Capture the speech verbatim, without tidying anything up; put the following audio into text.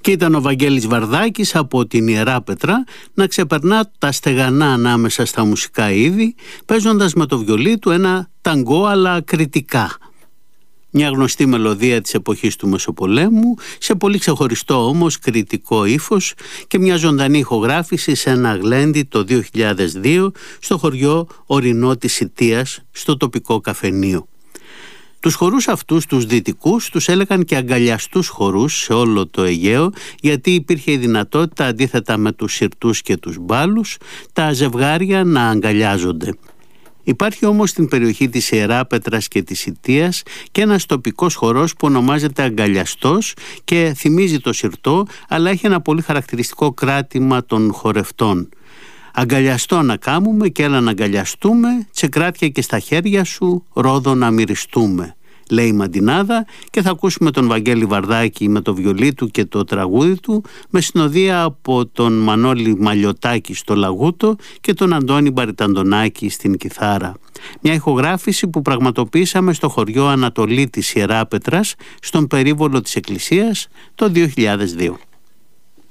Και ήταν ο Βαγγέλης Βαρδάκης από την Ιεράπετρα να ξεπερνά τα στεγανά ανάμεσα στα μουσικά είδη, παίζοντας με το βιολί του ένα ταγκό αλλά κριτικά. Μια γνωστή μελωδία της εποχής του Μεσοπολέμου, σε πολύ ξεχωριστό όμως κριτικό ύφος, και μια ζωντανή ηχογράφηση σε ένα γλέντι το δύο χιλιάδες δύο στο χωριό Ορεινό της Σιτίας, στο τοπικό καφενείο. Τους χορούς αυτούς, τους δυτικούς, τους έλεγαν και αγκαλιαστούς χορούς σε όλο το Αιγαίο, γιατί υπήρχε η δυνατότητα, αντίθετα με τους σιρτούς και τους μπάλους, τα ζευγάρια να αγκαλιάζονται. Υπάρχει όμως στην περιοχή της Ιεράπετρας και της Σιτίας και ένας τοπικός χορός που ονομάζεται αγκαλιαστός και θυμίζει το σιρτό, αλλά έχει ένα πολύ χαρακτηριστικό κράτημα των χορευτών. «Αγκαλιαστό να κάμουμε και έλα να αγκαλιαστούμε, τσεκράτια και στα χέρια σου, ρόδο να μυριστούμε», λέει η Μαντινάδα, και θα ακούσουμε τον Βαγγέλη Βαρδάκη με το βιολί του και το τραγούδι του, με συνοδεία από τον Μανώλη Μαλιωτάκη στο λαγούτο και τον Αντώνη Μπαριταντονάκη στην κιθάρα. Μια ηχογράφηση που πραγματοποιήσαμε στο χωριό Ανατολή της Ιεράπετρας, στον περίβολο της Εκκλησίας, το δύο χιλιάδες δύο.